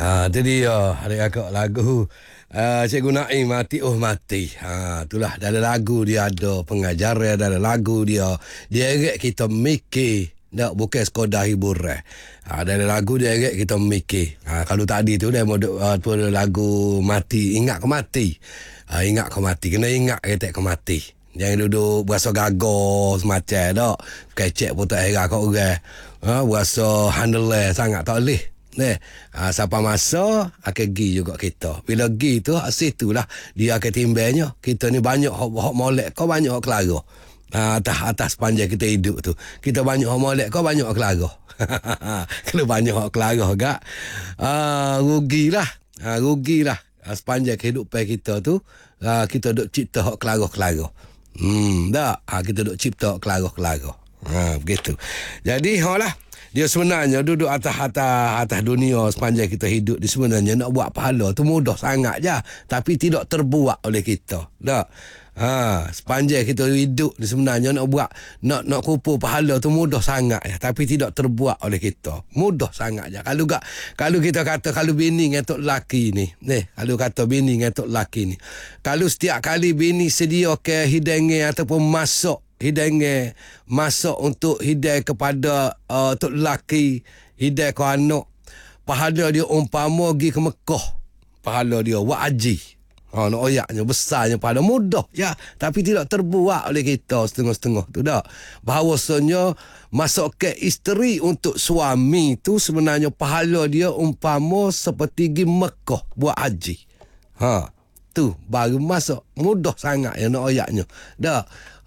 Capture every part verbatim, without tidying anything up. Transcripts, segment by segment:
Ha, tu dia adik kakak lagu uh, Cikgu Naim Mati Oh Mati. Ha, itulah dalam lagu dia ada pengajaran, dalam lagu dia dia ingat kita mikir, tak bukan sekadar hiburan. Ha, dalam lagu dia ingat kita mikir. Ha, kalau tadi tu dia mau uh, tu lagu mati, ingat ke mati. Ha, ingat ke mati, kena ingat ketek ke mati. Jangan duduk berasa gagah semacam tak. Kecek pun tak heran kat orang. Ha, berasa handle sangat tak boleh. Nih, ha, siapa masa akan gi juga kita. Bila gi tu asis itulah dia akan timbangnya. Kita ni banyak hok hok molek, kau banyak hok kelara. Ha, atas atas panjang kita hidup tu. Kita banyak hok molek, kau banyak hok kelara. Kalau banyak hok kelara gak, ah rugilah. Ha, rugilah. Ha, sepanjang kehidupan kita tu, ha, kita duk cipta hok kelara-kelara. Hmm, dak. Ha, kita duk cipta hok kelara-kelara. Ha, begitu. Jadi hoklah. Dia sebenarnya duduk atas-atas atas dunia sepanjang kita hidup di sebenarnya nak buat pahala tu mudah sangat je, tapi tidak terbuat oleh kita. Tak. Ha, sepanjang kita hidup di sebenarnya nak buat nak nak kumpul pahala tu mudah sangat je, tapi tidak terbuat oleh kita. Mudah sangat je. Kalau gak kalau kita kata kalau bini dengan tok lelaki ni, ni kalau kata bini dengan tok lelaki ni, kalau setiap kali bini sedia ke hidangan ataupun masak hidang masak untuk hidang kepada uh, tok lelaki, hidang ke anak, pahala dia umpama pergi ke Mekah, pahala dia buat haji. Ha, nak oyaknya besarnya pahala mudah ya, tapi tidak terbuat oleh kita setengah-setengah tu dak. Bahawasanya masak ke isteri untuk suami tu sebenarnya pahala dia umpama seperti pergi Mekah buat haji. Ha, tu baru masuk mudah sangat ya nak ayatnya dah.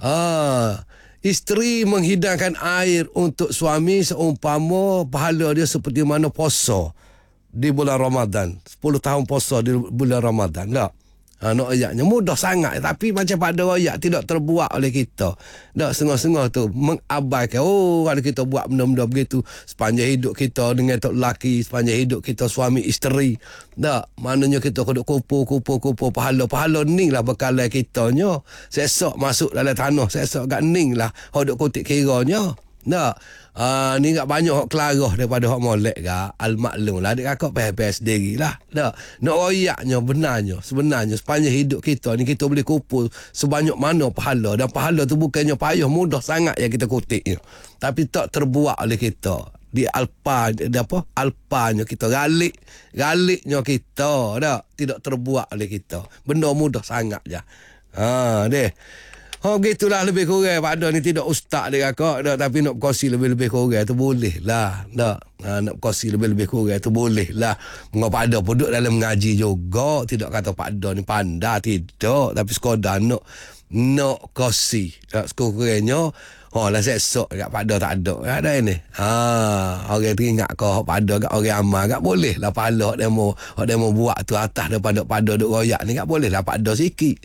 Ah, isteri menghidangkan air untuk suami seumpama pahala dia seperti mana puasa di bulan Ramadan, sepuluh tahun puasa di bulan Ramadan dah. Ha, nak ayatnya mudah sangat, tapi macam pada ayat tidak terbuat oleh kita. Dak setengah-setengah tu mengabaikan. Oh, kalau kita buat benda-benda begitu sepanjang hidup kita dengan tok lelaki, sepanjang hidup kita suami isteri. Dak, maknanya kita kena kumpul-kumpul-kumpul pahala-pahala ni lah bekalan kitanya. Sesok masuk dalam tanah, sesok kat ning lah hodok kotik kiranya. Dak. Uh, ni tak banyak hak kelarah daripada hak molek gak. Al-maklum lah, adik kakak payah-payah sendiri lah. Tak. Nak royaknya benarnya, sebenarnya sepanjang hidup kita ni kita boleh kumpul sebanyak mana pahala. Dan pahala tu bukannya payah, mudah sangat yang kita kutiknya. Tapi tak terbuat oleh kita. Di alpa, di apa? Alpanya kita, galik. Galiknya kita, tak. Tidak terbuat oleh kita. Benda mudah sangat je. Ha, deh. Oh, begitulah lebih kurang. Pak Ada ni tidak ustaz dia kakak dah, tapi nak berkongsi lebih-lebih kurang tu boleh lah. Tak. Ha, nak berkongsi lebih-lebih kurang tu boleh lah. Mengapa Pak Ada pun duduk dalam mengaji juga. Tidak kata Pak Ada ni pandai, tidak. Tapi sekadar nak nak kongsi. Tak sekurang-kurangnya. Oh lah sesok kat Pak Ada tak ada. Tak ada ni. Ha, orang teringat kau Pak Ada kat orang amal kat boleh lah pahala hak demo hak demo buat tu atas daripada Pak Ada duk royak ni kat boleh lah Pak Ada sikit.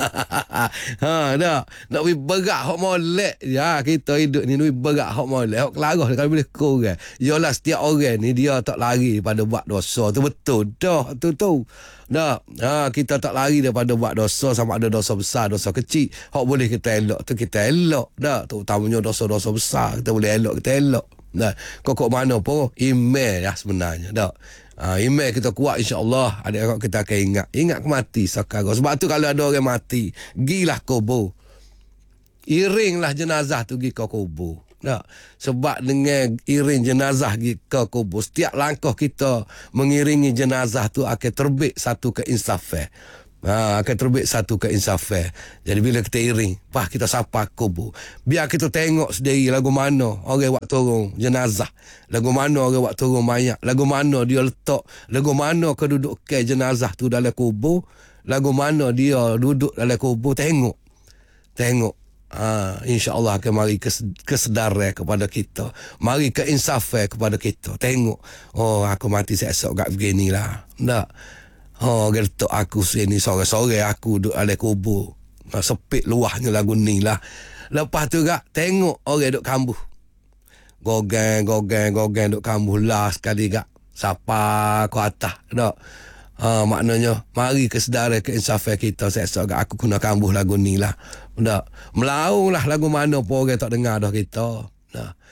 Ha dah. Nak wi berat hak molek ya, kita hidup ni ni berat hak molek. Hak kelarah kalau boleh kurang. Yalah setiap orang ni dia tak lari pada buat dosa tu betul dah tu tu. Dah. Ha, kita tak lari daripada buat dosa, sama ada dosa besar, dosa kecil. Hak boleh kita elok tu kita elok dah. Tu utamanya dosa-dosa besar kita boleh elok, kita elok. Dah. Kokok mana pun email lah sebenarnya dah. Ha, email kita kuat insya-Allah, adik-adik kita akan ingat. Ingat mati sekarang. Sebab tu kalau ada orang mati, gilah kubur. Iringlah jenazah tu pergi ke kubur. Tak. Sebab dengan iring jenazah ke kubur, setiap langkah kita mengiringi jenazah tu akan terbit satu keinsafan. Ha, akan terbit satu keinsafan. Jadi bila kita iring, pah kita sapa kubur. Biar kita tengok sendiri lagu mana orang buat turun jenazah, lagu mana orang buat turun mayat, lagu mana dia letak, lagu mana kedudukan jenazah tu dalam kubur, lagu mana dia duduk dalam kubur. Tengok. Tengok. Ha, insya-Allah akan mari kesedaran kepada kita, mari keinsafan kepada kita. Tengok, oh aku mati esok kat begini lah. Tak. Oh gertok aku sini sore-sore aku duduk dalam kubur. Ha, sepit luahnya lagu ni lah. Lepas tu gak tengok orang duduk kambuh. Gogang gogang gogang duduk kambuh lah sekali gak. Siapa ke atas tak. Ha, maknanya mari kesedaran keinsafan kita esok aku kena kambuh lagu ni lah. Tak. Melaung lah lagu mana pun orang tak dengar dah kita. Tak.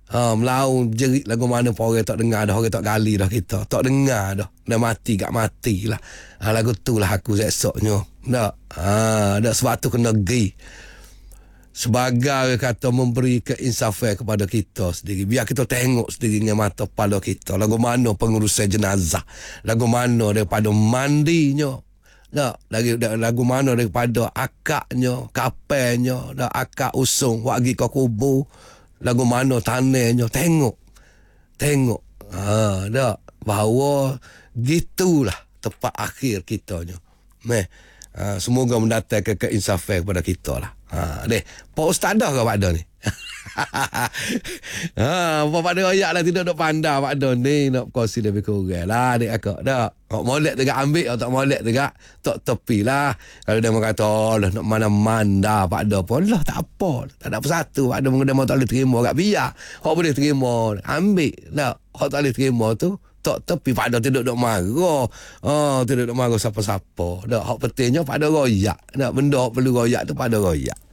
Ha, melaun jerit lagu mana pun orang tak dengar dah, orang tak gali dah kita. Tak dengar dah. Dah mati gak mati lah. Ha, lagu tu lah aku esoknya. Tak. Ha, tak sebab tu kena gi. Sebagai kata memberi keinsafan kepada kita sendiri. Biar kita tengok sendiri dengan mata kepala kita. Lagu mana pengurusan jenazah. Lagu mana daripada mandinya. Tak. Lagi, lagu mana daripada akaknya, kapelnya, tak, akak usung, wak pergi ke kubur. Lagu mana tanahnya. Tengok. Tengok. Ha, tak. Bahawa gitulah tempat akhir kitanya. Meh. Ha, semoga mendatangkan keinsafan kepada kita lah. Ha, deh. Pak Ustaz dah ke Pak Don ni? ha, Pak Pak Don ayak lah tidak nak pandai Pak Don ni. Nak berkongsi lebih kurang lah. Adik akak. Tak. Kau molek tegak ambil. Kau tak molek tegak. Tak tepi lah. Kalau dia kata, oh lah nak mana-mana Pak Don pun. Lah tak apa. Tak ada persatu. Pak Don dia tak boleh terima. Kat biar. Kau boleh terima. Ambil. Tak. Kau tak boleh terima tu. Tak tepi. Pak Don tidak nak marah. Oh, tidak nak marah siapa-siapa. Tak. Hak pentingnya Pak Don royak. Tak. Benda perlu royak tu Pak Don royak.